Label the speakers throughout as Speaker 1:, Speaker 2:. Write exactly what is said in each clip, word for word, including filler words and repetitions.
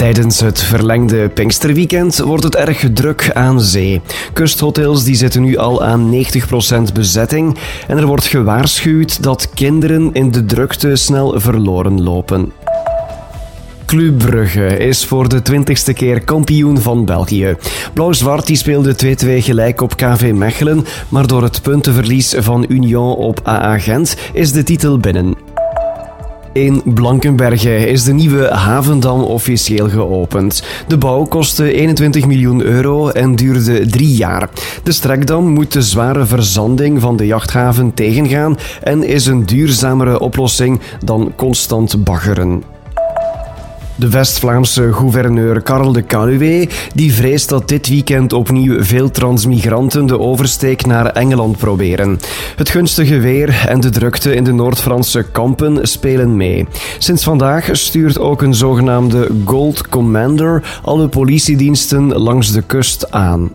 Speaker 1: Tijdens het verlengde Pinksterweekend wordt het erg druk aan zee. Kusthotels die zitten nu al aan negentig procent bezetting en er wordt gewaarschuwd dat kinderen in de drukte snel verloren lopen. Club Brugge is voor de twintigste keer kampioen van België. Blauw-Zwart die speelde twee-twee gelijk op K V Mechelen, maar door het puntenverlies van Union op A A Gent is de titel binnen. In Blankenberge is de nieuwe Havendam officieel geopend. De bouw kostte eenentwintig miljoen euro en duurde drie jaar. De strekdam moet de zware verzanding van de jachthaven tegengaan en is een duurzamere oplossing dan constant baggeren. De West-Vlaamse gouverneur Karel de Caluwe die vreest dat dit weekend opnieuw veel transmigranten de oversteek naar Engeland proberen. Het gunstige weer en de drukte in de Noord-Franse kampen spelen mee. Sinds vandaag stuurt ook een zogenaamde Gold Commander alle politiediensten langs de kust aan.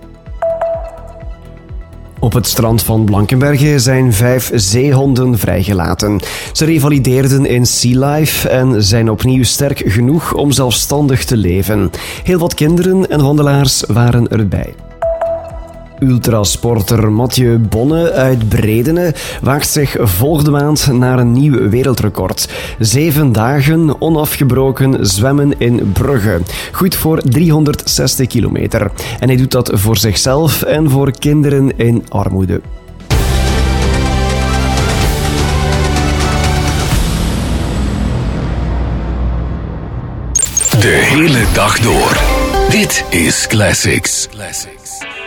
Speaker 1: Op het strand van Blankenberge zijn vijf zeehonden vrijgelaten. Ze revalideerden in Sea Life en zijn opnieuw sterk genoeg om zelfstandig te leven. Heel wat kinderen en wandelaars waren erbij. Ultrasporter Mathieu Bonne uit Bredene waagt zich volgende maand naar een nieuw wereldrecord. Zeven dagen onafgebroken zwemmen in Brugge. Goed voor driehonderdzestig kilometer. En hij doet dat voor zichzelf en voor kinderen in armoede.
Speaker 2: De hele dag door. Dit is Classics. Classics.